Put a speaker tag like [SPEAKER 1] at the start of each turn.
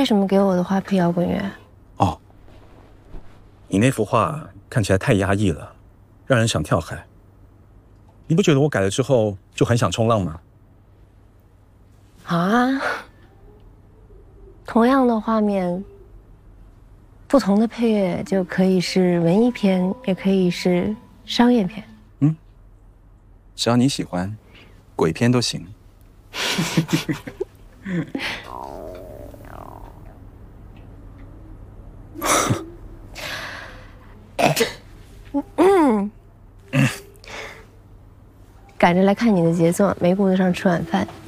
[SPEAKER 1] 为什么给我的画配摇滚乐？
[SPEAKER 2] 哦，你那幅画看起来太压抑了，让人想跳海。你不觉得我改了之后就很想冲浪吗？
[SPEAKER 1] 啊，同样的画面，不同的配乐就可以是文艺片，也可以是商业片。
[SPEAKER 2] 只要你喜欢，鬼片都行。
[SPEAKER 1] 赶着来看你的节奏，没顾得上吃晚饭。